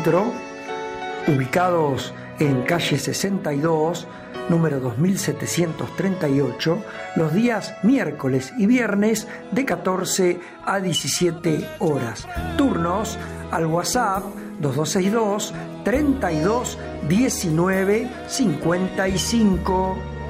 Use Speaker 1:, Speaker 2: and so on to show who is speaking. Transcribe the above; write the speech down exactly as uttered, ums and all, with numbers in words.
Speaker 1: Bistro, ubicados en calle sesenta y dos, número dos mil setecientos treinta y ocho, los días miércoles y viernes de catorce a diecisiete horas. Turnos al WhatsApp dos dos seis dos, treinta y dos, diecinueve, cincuenta y cinco.